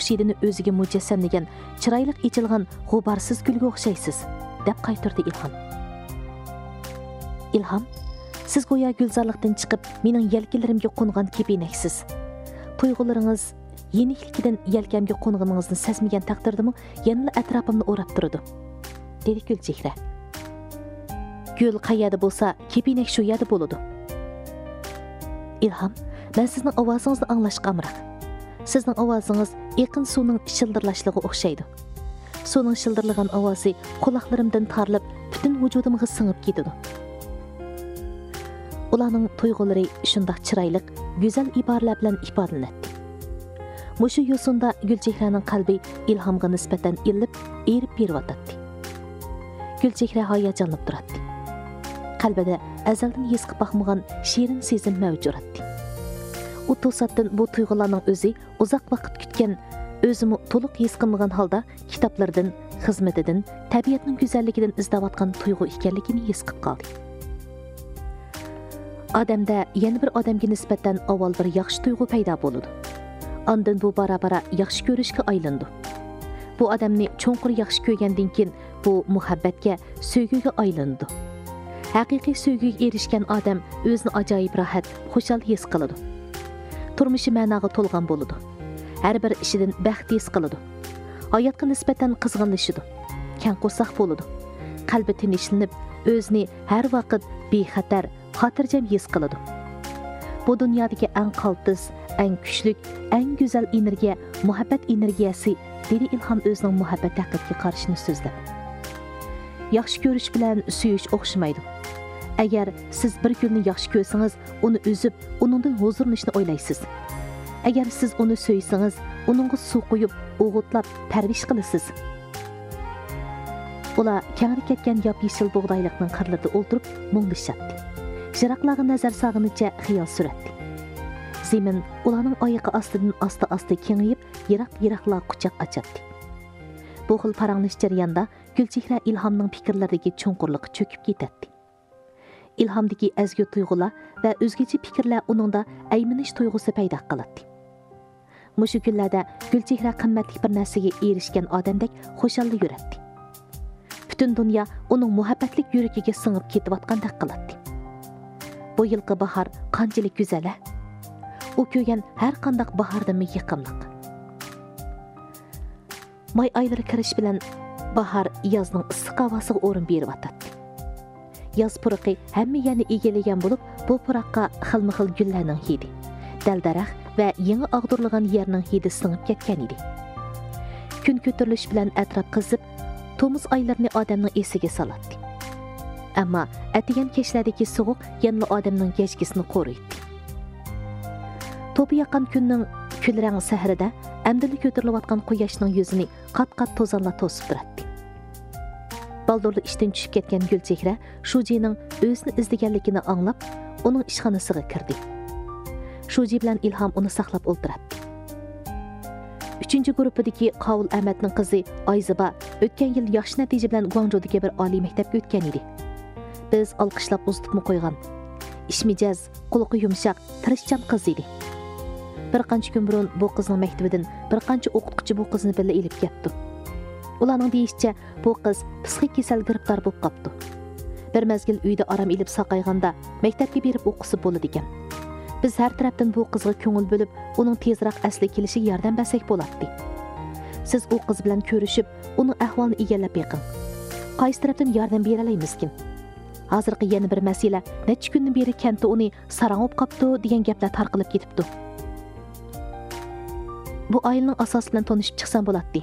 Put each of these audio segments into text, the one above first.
Xurshidini o'ziga mujassamlagan chiroyli ichilgan g'uborsiz gulga o'xshaysiz, deb qaytardi Ilhom. Ilhom, siz go'yo gulzorlikdan chiqib, mening yelkalarimga qo'ngan kepenaksiz. Tuyg'ularingiz yenikligidan yelkamga qo'nganingizni sezmagan taqdirdami, yana atrofimni o'rab turadi, dedi Gulchehra. Gul qayerda bo'lsa, kepenak shu yerda bo'ladi. Ilhom, men sizning ovozingizni anglashga amroq. Sizning ovozingiz yaqin suvning shildirlashligi o'xshaydi. Suvning shildirlagan ovozi quloqlarimdan tarilib, butun vujudimga singib ketadi. Ularning tuyg'ulari shundoq chiroyli, go'zal iboralar bilan ifodalanadi. Mushu yo'sinda Gulchehraning qalbi Ilhomga nisbatan ilib, erib beryotdi. Gulchehra hayajonlanib turadi. Qalbida azaldan his qilib baxmagan shirin sezim mavjud edi. U to'satdan bu tuyg'ularning o'zi uzoq vaqt kutgan, o'zini to'liq his qilmagan holda kitoblardan, xizmatidan, tabiatning go'zalligidan izlayotgan tuyg'u ekanligini his qilib qoldi. Odamda yana bir odamga nisbatan avval bir yaxshi tuyg'u paydo bo'ladi. Ondan bu bara-bara yaxshi ko'rishga aylandi. Bu odamni cho'nqur yaxshi ko'rgandan keyin bu muhabbatga, sevgiga aylandi. Haqiqiy sevgiga erishgan odam o'zini ajoyib rohat, xushal his qiladi. Turmushi ma'noga to'lgan bo'ladi. Har bir ishidan baxt his qiladi. Hayotga nisbatan qizg'inlashadi. Kang qo'rsoq bo'ladi. Qalbi tinchlanib, o'zini har vaqt bexatar, xotirjam his qiladi. Bu dunyodagi eng qaltis, eng kuchli, eng go'zal energiya, muhabbat energiyasi, dedi Ilhom o'zining muhabbat haqiqiga qarashini so'zlab. Yaxshi ko'rish bilan suyish o'xshamaydi. Agar siz bir kunni yaxshi ko'rsangiz, uni o'zib, uningdan huzurlanishni o'ylaysiz. Agar siz uni so'ysangiz, uningga suv quyib, o'g'itlab, parvish qilasiz. Ular kengri ketgan yop-yeshil bug'doylikning qirlarida o'ltirib, munglishatdi. Jiroqlarga nazar sag'inicha xiyol suratdi. Zemin ularning oyoqi ostidan asta-asta kengayib, yiroq-yiroqlar quchoq ochadi. Bu xil paranglish jarayonda Gulchehra Ilhomning fikrlaridagi cho'nqurlikqa cho'kib ketadi. Ilhomdagi azgu tuyg'ular va o'zgacha fikrlar uningda ayminish tuyg'usi paydo qiladi. Mushu kunlarda Gulchehra qimmatli bir narsaga erishgan odamdek xushallik yuradi. Butun dunyo uning muhabbatlik yuragiga singib ketayotgandek qiladi. Bu yilgi bahor qanchalik go'zal. U ko'rgan har qanday bahordan yiqimliq. May oylari kirish bilan bahor yozning issiq havosiga o'rin beryapti. Yoz puruqi hamma yerni egallagan bo'lib, bu puroqqa xilma-xil gullarning hidi, dal-daraxt va yangi og'dirilgan yerning hidi singib ketgan edi. Kun ko'tarilish bilan atrof qizib, tomuz oylarini odamning esiga soladi. Ammo atigan kechlardagi sovuq yana odamning kechgisini qo'riydi. To'pi yaqin kunning kulrang sahrida amdili ko'tarilayotgan quyoshning yuzini qat-qat to'zonla to'sib turadi. Baldurli ishdan tushib ketgan Gulchehra Shujining o'zini izlaganligini anglab, uning ishxonasiga kirdi. Shuji bilan Ilhom uni saqlab o'ltiradi. 3-guruhdagi Qovul Ahmadning qizi Oyziba o'tgan yil yaxshi natija bilan Guangzhoudagi bir oliy maktabga o'tgan edi. Biz olqishlab uzitib qo'ygan. Ishmijaz, quloqi yumshoq, tirishchan qiz edi. Bir qancha kun burun bu qizning maktabidan bir qancha o'qituvchi bu qizni birga elib ketdi. Ularning deyishicha, bu qiz psixik kasal giribdor bo'lib qopti. Bir mezgil uyda aram elib saqayganda maktabga berib o'qisa bo'ladi ekan. Biz har tarafdan bu qizga ko'ngil bo'lib, uning tezroq asli kelishiga yordam bersak bo'ladi. Siz u qiz bilan ko'rishib, uning ahvolini egallab beqing. Qaysi tarafdan yordam bera olamizkin? Hozirgi yana bir masala, necha kundan beri kentda uni sarang'ib qopti degan gaplar tarqalib ketibdi. Bu oilaning asosi bilan tanishib chiqsam bo'ladi.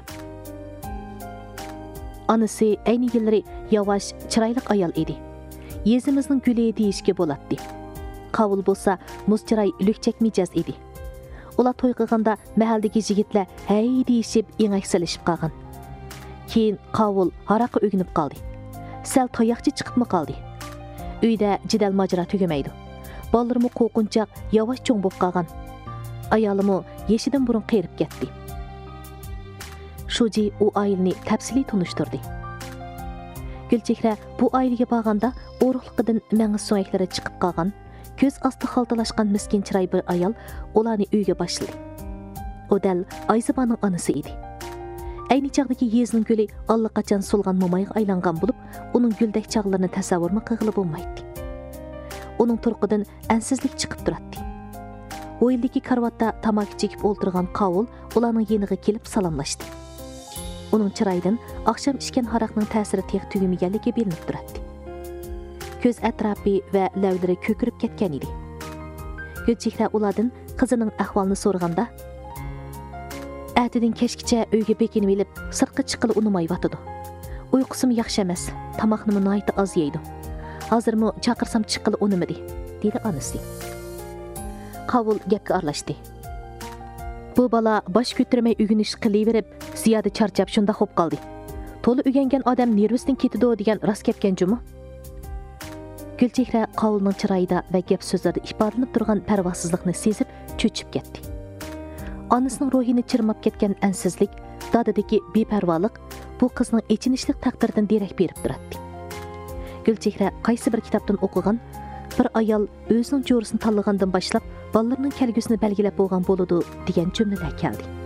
Anasi ayni yillari yavaş, chiroyli ayol edi. Yezimizning guli deyishga bo'ladi. Qovul bo'lsa, muzchiroy lukchak mijoz edi. Ular to'y qilganda mahaldagi yigitlar hay deyishib, engak silishib qolgan. Keyin Qovul haraqqa o'ginib qoldi. Sal toyoqchi chiqibmi qoldi. Uyda jidal majra tugamaydi. Bolalarmi qo'rqinchoq, yavaş cho'ng bo'lib qolgan. Ayolimi yeshidan burun qerib ketdi. Shuji u oilani tafsiliy tunishtirdi. Gulchehra bu oilaga borganda o'ruqliqidan mang'i so'yaklari chiqib qolgan, ko'z osti xaltalashgan miskin chiroy bir ayol ularni uyga boshladi. O dәл Айзыбаның анысы еді. Әйні чағдaki езінің gölü allaqachon solğan momayga aylangan bulup, onun güldek çağlarını tasavvurma qığılı bolmaydı. Onun turqudan ansizlik chiqib turatdi. O ildeki karvatda tamaki çekip olturgan Qavul ularning yeniga kelip salamlaşdı. Onun çıraydan akşam içken haraqның ta'siri teq tügümeganligi bilinib turatdi. Көз atrofi va lavlari ko'kirib ketgan edi. Gulchehra ulardan qizining ahvolini so'raganda, "Әтіден kechgacha uyga bekinib elib, sirtqa chiqqili unamayotidi. Uyqusim yaxshi emas, tamoqni nihoyat oz yeydi. Hozirmi chaqirsam chiqqili unamadi", dedi onasi. Qavul gapga aralashdi. "Bu bola bosh ko'tarmay o'g'inish qilaverib, ziyoda charchab shunda xo'p qoldi. To'li o'rgangan odam nervisidan ketidi degan rost gapkan jumi?" Gulchehra Qavulning chiroyida va gap so'zlarida ifodalanib turgan parvosizlikni sezib cho'chib ketdi. Onasining ruhini chirmab ketgan ansizlik, dadadagi beparvolik bu qizning echinishlik taqdiridan derak berib turadi. Gulchehra qaysi bir kitobdan o'qigan, bir ayol o'zining jo'risini tanlagandan boshlab, bolalarning kelgusini belgilab bo'lgan bo'ladi degan jumlalar keldi.